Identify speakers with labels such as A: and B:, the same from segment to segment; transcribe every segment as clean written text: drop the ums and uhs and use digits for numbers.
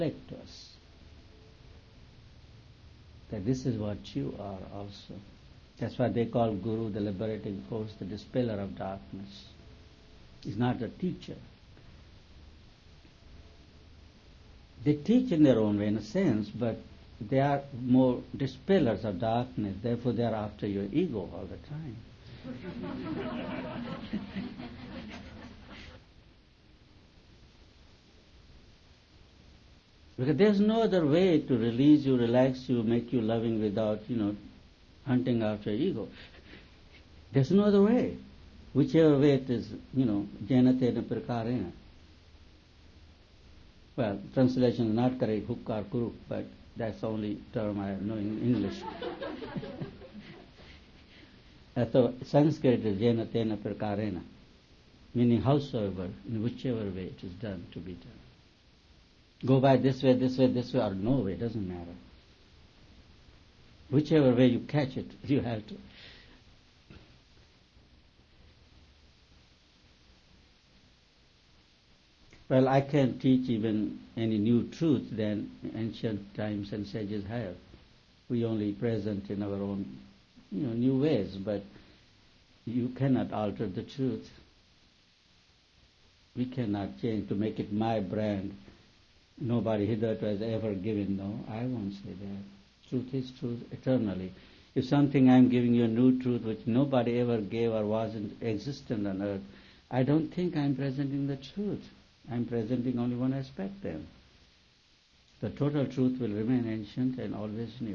A: reflect to us that this is what you are also. That's why they call Guru the liberating force, the dispeller of darkness. He's not a teacher. They teach in their own way, in a sense, but they are more dispellers of darkness. Therefore, they are after your ego all the time. Because there's no other way to release you, relax you, make you loving without, hunting after ego. There's no other way. Whichever way it is, jena tena prakarena. Well, translation is not correct, huk or kuruk, but that's the only term I know in English. So Sanskrit is jena tena prakarena, meaning howsoever, in whichever way it is done to be done. Go by this way, or no way, doesn't matter. Whichever way you catch it, you have to. Well, I can't teach even any new truth than ancient times and sages have. We only present in our own, new ways, but you cannot alter the truth. We cannot change to make it my brand. Nobody hitherto has ever given. No, I won't say that. Truth is truth eternally. If something I'm giving you a new truth which nobody ever gave or wasn't existent on earth, I don't think I'm presenting the truth. I'm presenting only one aspect then. The total truth will remain ancient and always new.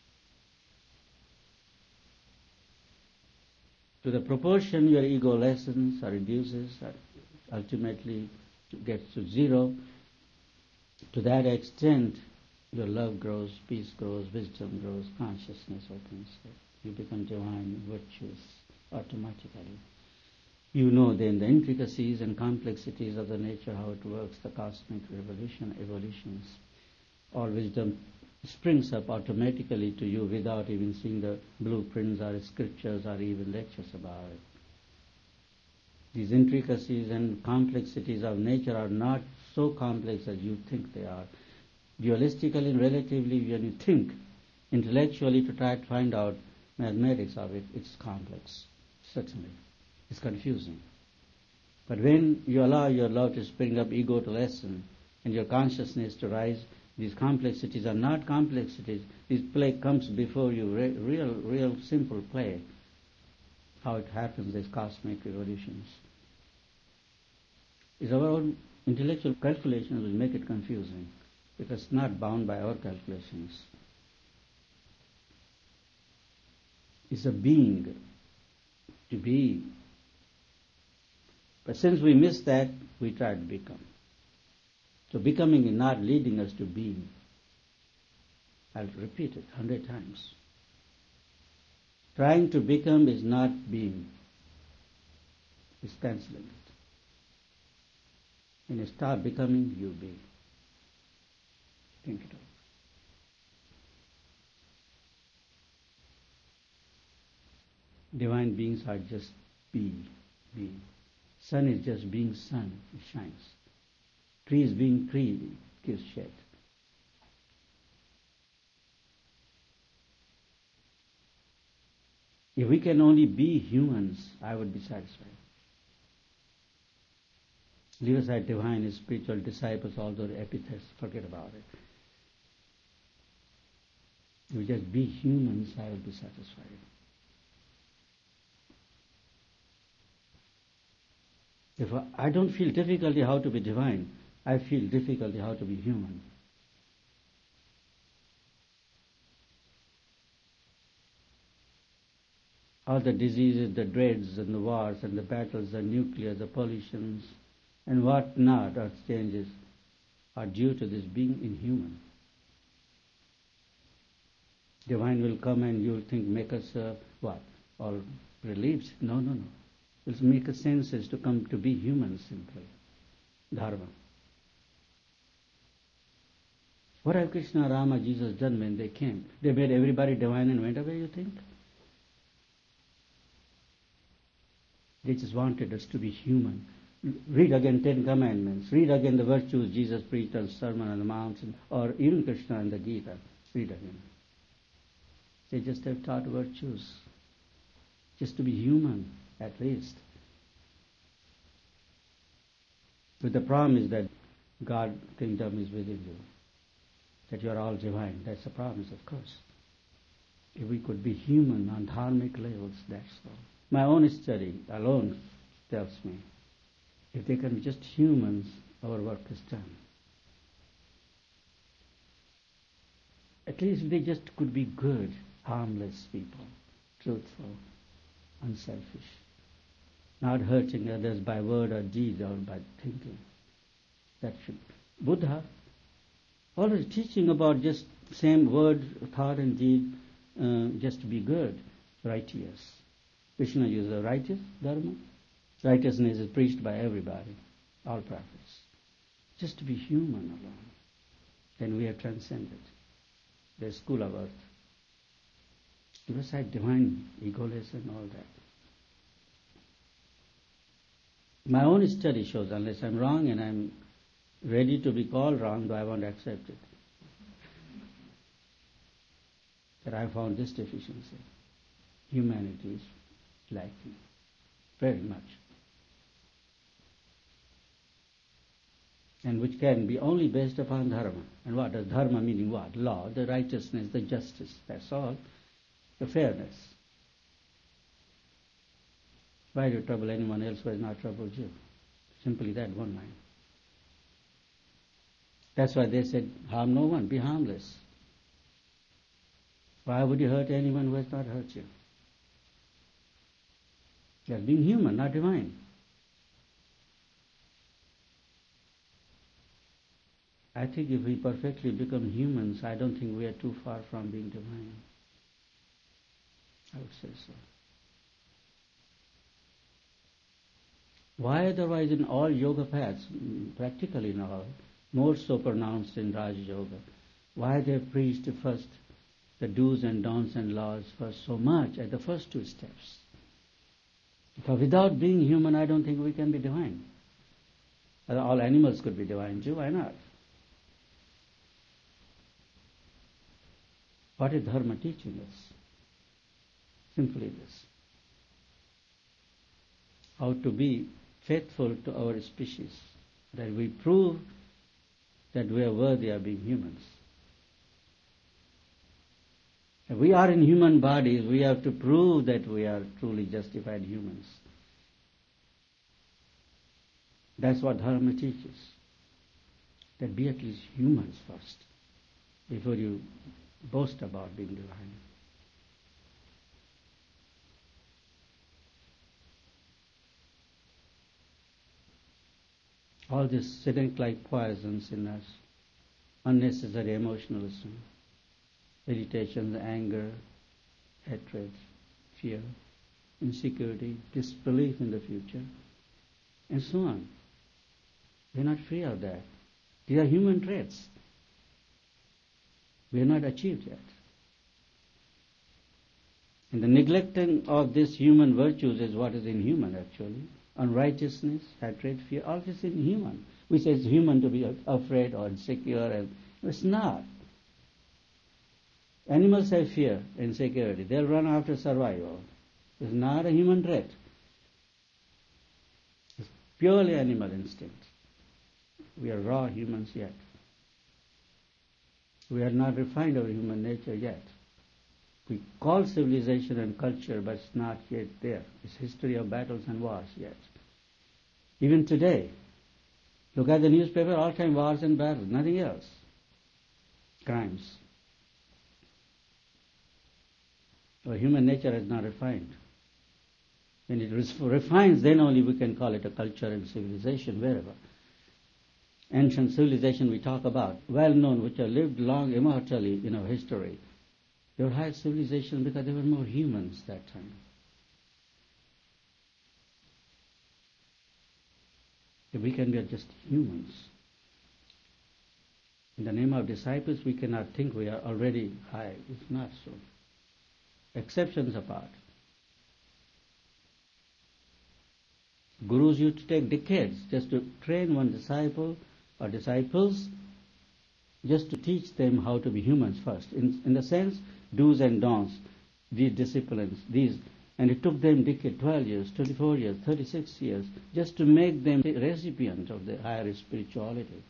A: To the proportion your ego lessens or reduces or ultimately gets to zero, to that extent your love grows, peace grows, wisdom grows, consciousness opens. You become divine, virtuous automatically. You know then the intricacies and complexities of the nature, how it works, the cosmic evolutions. All wisdom springs up automatically to you without even seeing the blueprints or scriptures or even lectures about it. These intricacies and complexities of nature are not so complex as you think they are. Dualistically and relatively, when you think intellectually to try to find out mathematics of it, it's complex, certainly. It's confusing. But when you allow your love to spring up, ego to lessen, and your consciousness to rise, these complexities are not complexities. This play comes before you, real simple play. How it happens, these cosmic revolutions. It's our own intellectual calculations which make it confusing, because it's not bound by our calculations. It's a being, to be. But since we miss that, we try to become. So becoming is not leading us to being. I'll repeat it 100 times. Trying to become is not being. It's cancelling it. When you start becoming, you be. Think it over. Divine beings are just being. Sun is just being sun, it shines. Tree is being tree, it gives shade. If we can only be humans, I would be satisfied. Leave aside divine and spiritual disciples, all those epithets, forget about it. If we just be humans, I would be satisfied. If I don't feel difficulty how to be divine, I feel difficulty how to be human. All the diseases, the dreads and the wars and the battles, the nuclear, the pollutions and what not, earth changes, are due to this being inhuman. Divine will come and you'll think, make us what? All relieved? No. It'll make us senses to come to be human simply. Dharma. What have Krishna, Rama, Jesus done when they came? They made everybody divine and went away, you think? They just wanted us to be human. Read again Ten Commandments. Read again the virtues Jesus preached on Sermon on the Mount, or even Krishna and the Gita. Read again. They just have taught virtues. Just to be human, at least. With the promise that God's kingdom is within you. That you are all divine. That's a promise, of course. If we could be human on dharmic levels, that's all. My own study alone tells me, if they can be just humans, our work is done. At least if they just could be good, harmless people, truthful, unselfish, not hurting others by word or deed or by thinking. That should be. Buddha, always teaching about just same word, thought and deed, just to be good, righteous. Krishna uses a righteous dharma. Righteousness is preached by everybody, all prophets. Just to be human alone. Then we have transcended the school of earth. To recite divine, egoless and all that. My own study shows, unless I'm wrong and I'm ready to be called wrong, though I won't accept it, that I found this deficiency. Humanity is lacking very much. And which can be only based upon dharma. And what does dharma meaning what? Law, the righteousness, the justice, that's all. The fairness. Why do you trouble anyone else who has not troubled you? Simply that one line. That's why they said, harm no one, be harmless. Why would you hurt anyone who has not hurt you? Just being human, not divine. I think if we perfectly become humans, I don't think we are too far from being divine. I would say so. Why otherwise in all yoga paths, practically in all, more so pronounced in Raj Yoga, why they have preached first the do's and don'ts and laws first so much at the first two steps? Because without being human, I don't think we can be divine. All animals could be divine too, why not? What is Dharma teaching us? Simply this. How to be faithful to our species, that we prove that we are worthy of being humans. If we are in human bodies, we have to prove that we are truly justified humans. That's what Dharma teaches. That be at least humans first, before you boast about being divine. All this sitting like poisons in us, unnecessary emotionalism, irritation, anger, hatred, fear, insecurity, disbelief in the future, and so on. We're not free of that. These are human traits. We are not achieved yet. And the neglecting of these human virtues is what is inhuman actually. Unrighteousness, hatred, fear, all this is inhuman. We say it's human to be afraid or insecure, and it's not. Animals have fear, insecurity. They'll run after survival. It's not a human trait. It's purely animal instinct. We are raw humans yet. We are not refined our human nature yet. We call civilization and culture, but it's not yet there. It's history of battles and wars yet. Even today, look at the newspaper, all time wars and battles, nothing else. Crimes. Our human nature is not refined. When it refines, then only we can call it a culture and civilization, wherever. Ancient civilization we talk about, well known, which have lived long immortally in our history. They were higher civilization because they were more humans that time. If we can be just humans. In the name of disciples, we cannot think we are already high. It's not so. Exceptions apart. Gurus used to take decades just to train one disciple or disciples, just to teach them how to be humans first. In the sense, do's and don'ts, these disciplines, and it took them decade, 12 years, 24 years, 36 years, just to make them recipients of the higher spirituality.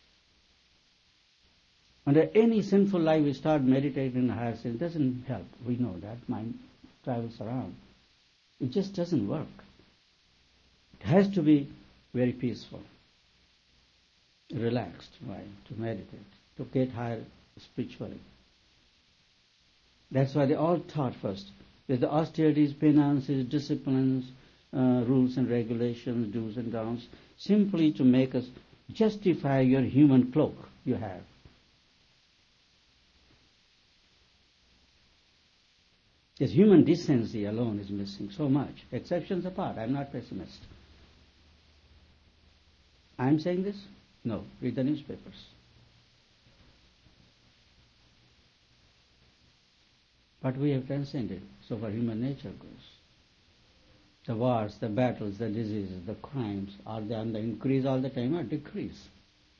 A: Under any sinful life, we start meditating in higher sense. It doesn't help. We know that. Mind travels around. It just doesn't work. It has to be very peaceful, relaxed mind to meditate, to get higher spiritually. That's why they all taught first. With the austerities, penances, disciplines, rules and regulations, do's and don'ts, simply to make us justify your human cloak you have. This human decency alone is missing so much. Exceptions apart, I'm not pessimist. I'm saying this? No. Read the newspapers. But we have transcended, so far human nature goes. The wars, the battles, the diseases, the crimes, are they on the increase all the time or decrease?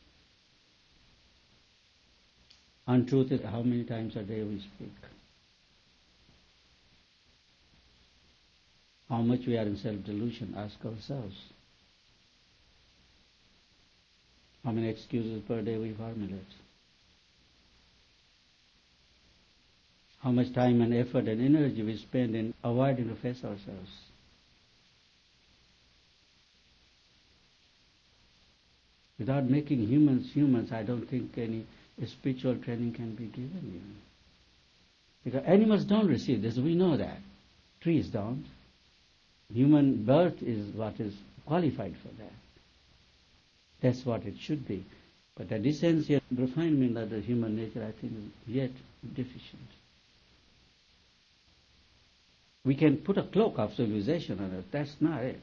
A: Untruth is how many times a day we speak. How much we are in self-delusion, ask ourselves. How many excuses per day we formulate? How much time and effort and energy we spend in avoiding to face ourselves. Without making humans, I don't think any spiritual training can be given even. Because animals don't receive this, we know that. Trees don't. Human birth is what is qualified for that. That's what it should be. But the decency and refinement of the human nature, I think, is yet deficient. We can put a cloak of civilization on it. That's not it.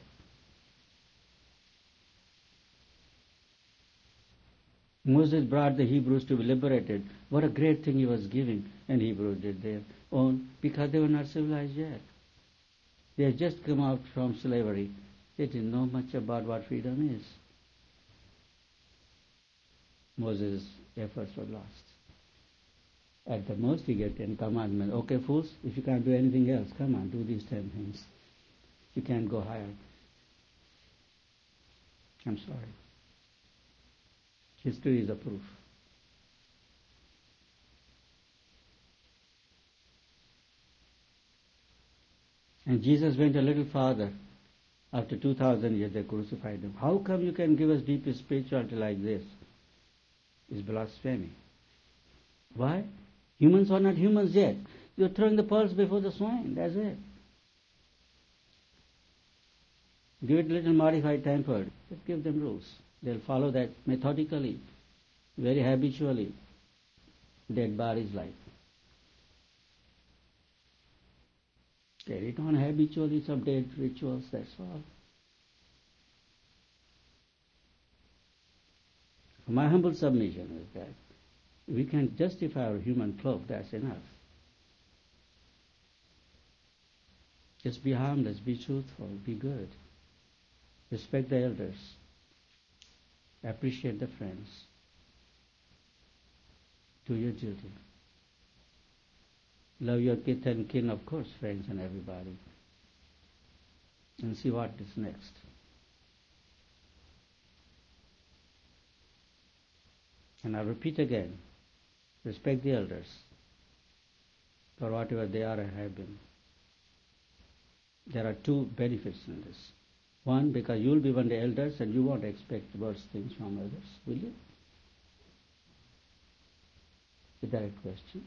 A: Moses brought the Hebrews to be liberated. What a great thing he was giving. And Hebrews did their own, because they were not civilized yet. They had just come out from slavery. They didn't know much about what freedom is. Moses' efforts were lost. At the most, he get 10 commandments. Okay, fools, if you can't do anything else, come on, do these 10 things. You can't go higher. I'm sorry. History is a proof. And Jesus went a little farther. After 2,000 years, they crucified him. How come you can give us deep spirituality like this? It's blasphemy. Why? Humans are not humans yet. You're throwing the pearls before the swine. That's it. Give it a little modified temper. Just give them rules. They'll follow that methodically, very habitually. Dead bodies like. Carry it on habitually, some dead rituals, that's all. My humble submission is that we can justify our human cloak, that's enough. Just be harmless, be truthful, be good. Respect the elders. Appreciate the friends. Do your duty. Love your kith and kin, of course, friends and everybody. And see what is next. And I repeat again, respect the elders for whatever they are and have been. There are two benefits in this. One, because you will be one day elders and you won't expect worse things from others, will you? A direct question.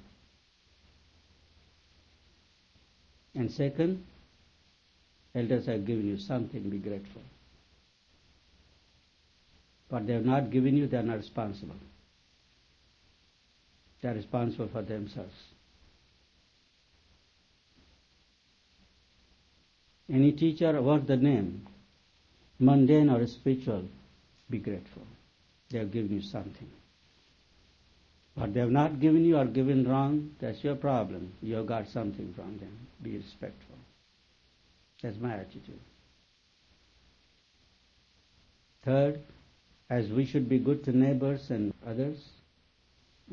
A: And second, elders have given you something, be grateful. What they have not given you, they are not responsible. They are responsible for themselves. Any teacher worth the name, mundane or spiritual, be grateful. They have given you something. What they have not given you or given wrong, that's your problem. You have got something from them. Be respectful. That's my attitude. Third, as we should be good to neighbors and others,